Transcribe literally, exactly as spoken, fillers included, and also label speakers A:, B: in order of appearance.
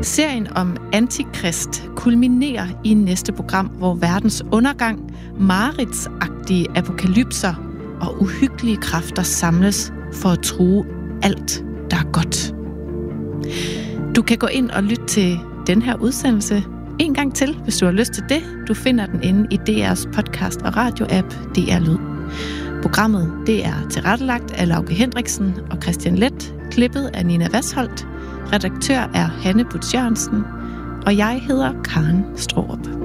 A: Serien om Antikrist kulminerer i næste program, hvor verdens undergang, mareridtsagtige apokalypser og uhyggelige kræfter samles for at true alt, der er godt. Du kan gå ind og lytte til den her udsendelse en gang til, hvis du har lyst til det. Du finder den inde i D R's podcast og radioapp D R Lyd. Programmet det er tilrettelagt af Lauke Hendriksen og Christian Leth, klippet af Nina Vasholdt. Redaktør er Hanne Butz Jørgensen, og jeg hedder Karen Straarup.